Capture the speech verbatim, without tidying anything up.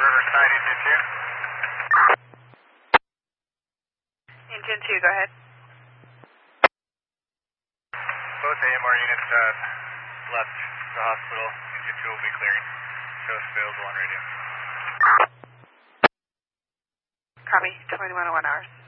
Riverside, engine two. Engine two, go ahead. Both A M R units uh, left the hospital. Engine two will be clearing. Show us available on radio. Copy, twenty-one oh one hours.